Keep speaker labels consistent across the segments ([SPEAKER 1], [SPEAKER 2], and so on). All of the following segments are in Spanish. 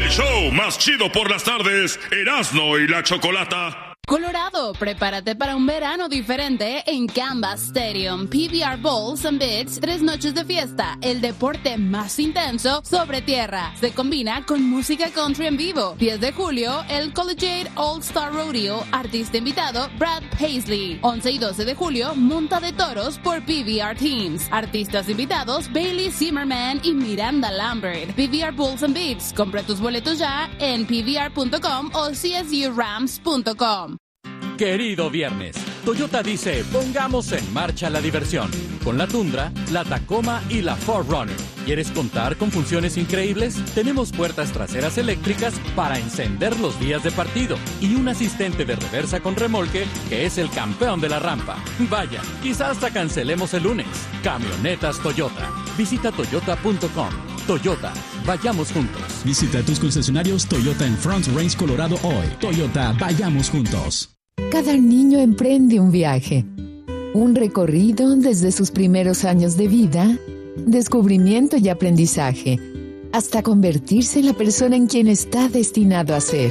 [SPEAKER 1] El show más chido por las tardes, Erasmo y la Chocolata.
[SPEAKER 2] Colorado, prepárate para un verano diferente en Canvas Stadium. PBR Bowls and Beats, 3 noches de fiesta, el deporte más intenso sobre tierra. Se combina con música country en vivo. 10 de julio, el Collegiate All-Star Rodeo, artista invitado Brad Paisley. 11 y 12 de julio, monta de toros por PBR Teams. Artistas invitados Bailey Zimmerman y Miranda Lambert. PBR Bowls and Beats, compra tus boletos ya en pbr.com o csurams.com.
[SPEAKER 3] Querido viernes, Toyota dice, pongamos en marcha la diversión. Con la Tundra, la Tacoma y la 4Runner. ¿Quieres contar con funciones increíbles? Tenemos puertas traseras eléctricas para encender los días de partido y un asistente de reversa con remolque que es el campeón de la rampa. Vaya, quizás hasta cancelemos el lunes. Camionetas Toyota. Visita toyota.com. Toyota, vayamos juntos.
[SPEAKER 4] Visita tus concesionarios Toyota en Front Range, Colorado hoy. Toyota, vayamos juntos.
[SPEAKER 5] Cada niño emprende un viaje, un recorrido desde sus primeros años de vida, descubrimiento y aprendizaje, hasta convertirse en la persona en quien está destinado a ser.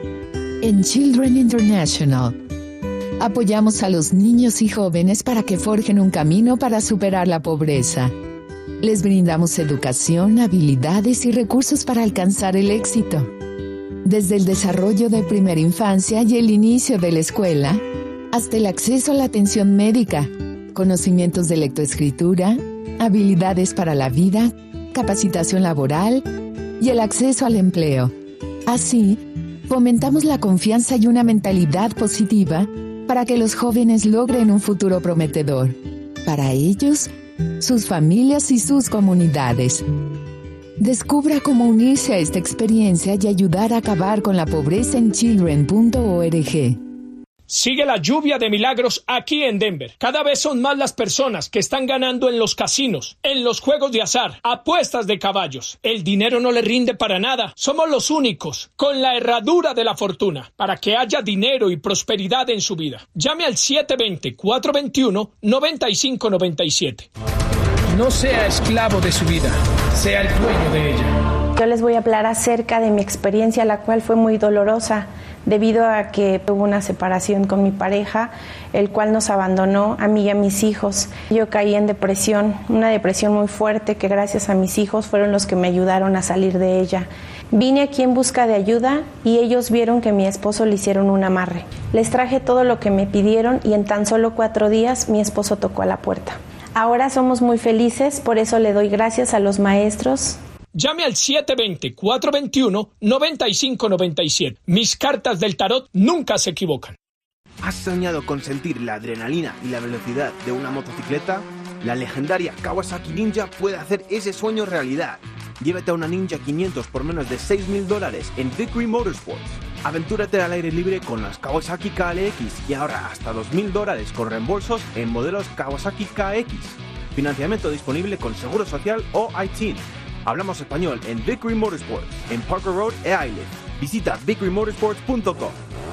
[SPEAKER 5] En Children International, apoyamos a los niños y jóvenes para que forjen un camino para superar la pobreza. Les brindamos educación, habilidades y recursos para alcanzar el éxito. Desde el desarrollo de primera infancia y el inicio de la escuela, hasta el acceso a la atención médica, conocimientos de lectoescritura, habilidades para la vida, capacitación laboral y el acceso al empleo. Así, fomentamos la confianza y una mentalidad positiva para que los jóvenes logren un futuro prometedor. Para ellos, sus familias y sus comunidades. Descubra cómo unirse a esta experiencia y ayudar a acabar con la pobreza en children.org.
[SPEAKER 6] Sigue la lluvia de milagros aquí en Denver. Cada vez son más las personas que están ganando en los casinos, en los juegos de azar, apuestas de caballos. El dinero no le rinde para nada. Somos los únicos con la herradura de la fortuna para que haya dinero y prosperidad en su vida. Llame al 720-421-9597. No sea esclavo de su vida, sea el dueño de ella.
[SPEAKER 7] Yo les voy a hablar acerca de mi experiencia, la cual fue muy dolorosa, debido a que hubo una separación con mi pareja, el cual nos abandonó a mí y a mis hijos. Yo caí en depresión, una depresión muy fuerte que gracias a mis hijos fueron los que me ayudaron a salir de ella. Vine aquí en busca de ayuda y ellos vieron que a mi esposo le hicieron un amarre. Les traje todo lo que me pidieron y en tan solo 4 días mi esposo tocó a la puerta. Ahora somos muy felices, por eso le doy gracias a los maestros.
[SPEAKER 6] Llame al 720-421-9597. Mis cartas del tarot nunca se equivocan.
[SPEAKER 8] ¿Has soñado con sentir la adrenalina y la velocidad de una motocicleta? La legendaria Kawasaki Ninja puede hacer ese sueño realidad. Llévate a una Ninja 500 por menos de $6,000 en Victory Motorsports. Aventúrate al aire libre con las Kawasaki KLX y ahorra hasta $2,000 con reembolsos en modelos Kawasaki KX. Financiamiento disponible con Seguro Social o ITIN. Hablamos español en Victory Motorsports, en Parker Road e Island. Visita victorymotorsports.com.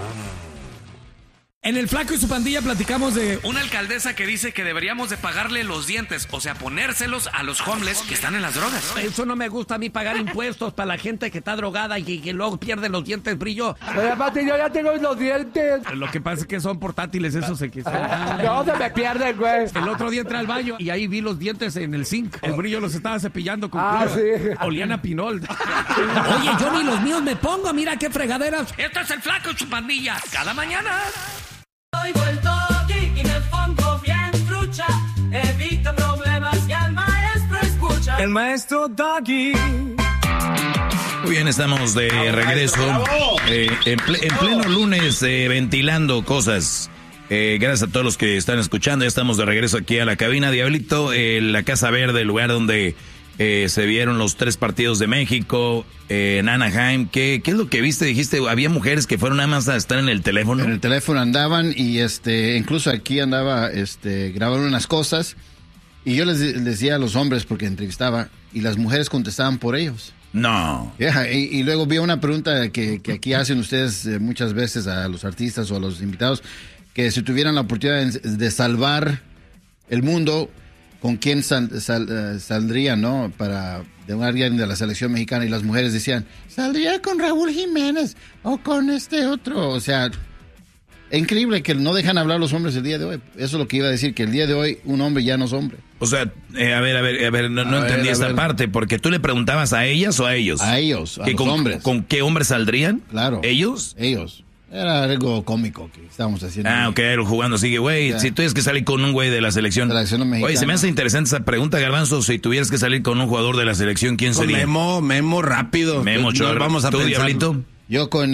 [SPEAKER 9] En El Flaco y su pandilla platicamos de una alcaldesa que dice que deberíamos de pagarle los dientes, o sea, ponérselos a los homeless que están en las drogas.
[SPEAKER 10] Eso no me gusta a mí, pagar impuestos para la gente que está drogada y que luego pierde los dientes brillo.
[SPEAKER 11] Pero aparte yo ya tengo los dientes.
[SPEAKER 10] Lo que pasa es que son portátiles, esos se quitan.
[SPEAKER 11] No, se me pierden, güey.
[SPEAKER 10] El otro día entré al baño y ahí vi los dientes en el zinc. El brillo los estaba cepillando con
[SPEAKER 11] sí.
[SPEAKER 10] Olían a pinol. Oye, yo ni los míos me pongo, mira qué fregaderas.
[SPEAKER 9] Esto es El Flaco y su pandilla, cada mañana.
[SPEAKER 12] Hoy vuelto aquí y me pongo bien trucha. Evita problemas y al maestro escucha.
[SPEAKER 9] El maestro Doggy.
[SPEAKER 13] Muy bien, estamos de regreso. En pleno lunes, ventilando cosas. Gracias a todos los que están escuchando. Ya estamos de regreso aquí a la cabina. Diablito, la Casa Verde, el lugar donde se vieron los 3 partidos de México en Anaheim. ¿Qué es lo que viste? Dijiste, había mujeres que fueron nada más a estar en el teléfono.
[SPEAKER 14] En el teléfono andaban y incluso aquí andaba grabaron unas cosas y yo les decía a los hombres porque entrevistaba y las mujeres contestaban por ellos.
[SPEAKER 13] No.
[SPEAKER 14] Yeah, y luego vi una pregunta que aquí hacen ustedes muchas veces a los artistas o a los invitados, que si tuvieran la oportunidad de salvar el mundo, con quién saldría, ¿no? De alguien de la selección mexicana, y las mujeres decían, saldría con Raúl Jiménez o con este otro. O sea, es increíble que no dejan hablar los hombres el día de hoy. Eso es lo que iba a decir, que el día de hoy un hombre ya no es hombre.
[SPEAKER 13] O sea, a ver, no entendí esa parte, porque tú le preguntabas a ellas o a ellos.
[SPEAKER 14] A ellos, a los hombres.
[SPEAKER 13] ¿Con qué hombres saldrían?
[SPEAKER 14] Claro.
[SPEAKER 13] ¿Ellos?
[SPEAKER 14] Era algo cómico que estábamos haciendo.
[SPEAKER 13] Ok, jugando así, güey, si tuvieras que salir con un güey de la selección mexicana. Oye, se me hace interesante esa pregunta, Garbanzo. Si tuvieras que salir con un jugador de la selección, ¿quién sería?
[SPEAKER 15] Memo rápido.
[SPEAKER 13] Memo, vamos a
[SPEAKER 15] ¿Tú,
[SPEAKER 13] Diablito?
[SPEAKER 14] Yo con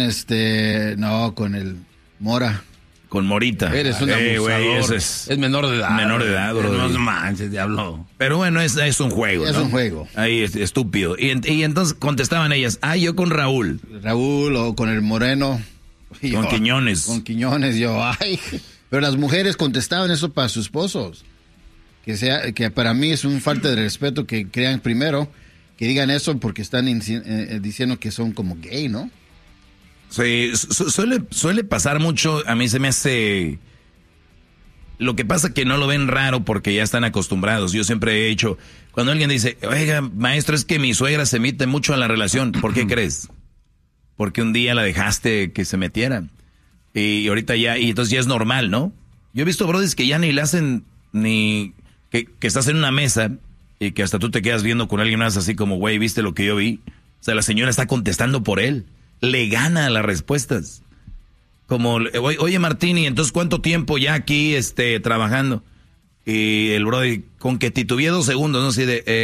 [SPEAKER 14] con el Mora.
[SPEAKER 13] Con Morita.
[SPEAKER 15] Eres un abusador.
[SPEAKER 13] Es
[SPEAKER 15] menor de edad.
[SPEAKER 13] Menor de edad, bro.
[SPEAKER 15] No manches, diablo.
[SPEAKER 13] Pero bueno, es un juego,
[SPEAKER 14] Es
[SPEAKER 13] ¿no?
[SPEAKER 14] un juego.
[SPEAKER 13] Ahí es estúpido. Y entonces contestaban ellas, yo con Raúl.
[SPEAKER 14] Raúl o con el Moreno.
[SPEAKER 13] Con Quiñones.
[SPEAKER 14] Con Quiñones, Pero las mujeres contestaban eso para sus esposos. Que para mí es un falta de respeto que crean primero, que digan eso porque están diciendo que son como gay, ¿no?
[SPEAKER 13] Sí, suele pasar mucho. A mí se me hace... Lo que pasa que no lo ven raro porque ya están acostumbrados. Yo siempre he dicho, cuando alguien dice, oiga, maestro, es que mi suegra se mete mucho en la relación. ¿Por qué crees? Porque un día la dejaste que se metiera. Y ahorita y entonces ya es normal, ¿no? Yo he visto brodis que ya ni le hacen ni... Que estás en una mesa y que hasta tú te quedas viendo con alguien más así como, güey, ¿viste lo que yo vi? O sea, la señora está contestando por él. Le gana las respuestas. Como, oye Martín, ¿y entonces cuánto tiempo ya aquí trabajando? Y el brody, con que titubeé 2 segundos, ¿no? Así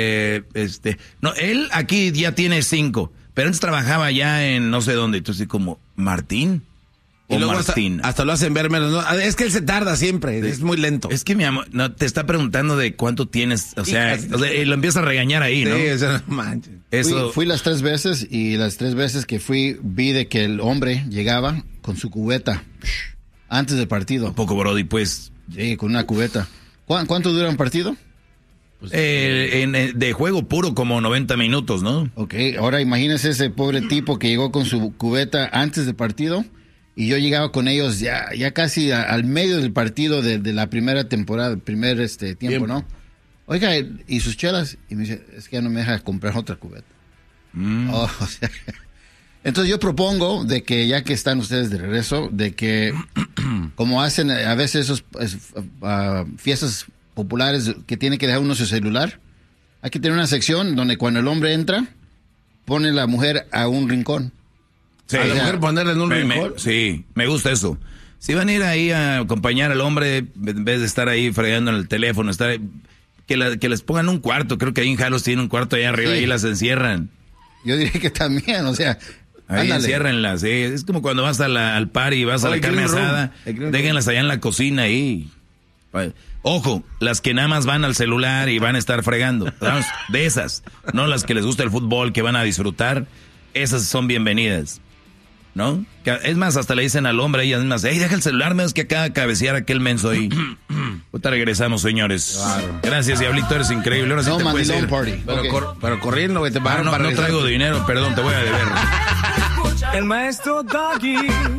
[SPEAKER 13] no, él aquí ya tiene 5, pero antes trabajaba ya en no sé dónde. Entonces como, ¿Martín?
[SPEAKER 15] Y luego hasta lo hacen ver menos, ¿no? Es que él se tarda siempre, es muy lento.
[SPEAKER 13] Es que mi amor, no, te está preguntando de cuánto tienes, o sea lo empieza a regañar ahí, ¿no?
[SPEAKER 15] Sí, eso no manches.
[SPEAKER 14] Fui las 3 veces y las 3 veces que fui vi de que el hombre llegaba con su cubeta antes del partido.
[SPEAKER 13] Un poco, brody, pues.
[SPEAKER 14] Sí, con una cubeta. ¿Cuánto dura un partido?
[SPEAKER 13] Pues, de juego puro como 90 minutos, ¿no?
[SPEAKER 14] Ok, ahora imagínese ese pobre tipo que llegó con su cubeta antes del partido. Y yo llegaba con ellos ya casi al medio del partido de la primera temporada, el primer tiempo, ¿no? Oiga, ¿y sus chelas? Y me dice, es que ya no me deja comprar otra cubeta. O sea, entonces yo propongo de que ya que están ustedes de regreso, de que como hacen a veces esos fiestas populares que tiene que dejar uno su celular, hay que tener una sección donde cuando el hombre entra, pone la mujer a un rincón.
[SPEAKER 13] Sí,
[SPEAKER 15] a la mujer ponerle en un rincón.
[SPEAKER 13] Sí, me gusta eso. Si van a ir ahí a acompañar al hombre, en vez de estar ahí fregando en el teléfono, que les pongan un cuarto. Creo que ahí en Jalos tienen un cuarto allá arriba, y las encierran.
[SPEAKER 14] Yo diría que también, o sea,
[SPEAKER 13] ahí enciérrenlas, sí. Es como cuando vas al party y vas a la carne asada, déjenlas allá en la cocina ahí. Ojo, las que nada más van al celular y van a estar fregando, de esas, no las que les gusta el fútbol, que van a disfrutar, esas son bienvenidas, ¿no? Es más, hasta le dicen al hombre, ellas mismas, deja el celular, menos que acaba de cabecear aquel menso ahí. Ahorita regresamos, señores. Claro. Gracias, Diablito, eres increíble. Ahora sí te puedes ir.
[SPEAKER 15] Pero corriendo, güey, te
[SPEAKER 13] no traigo dinero, perdón, te voy a deber.
[SPEAKER 12] El maestro Doggy.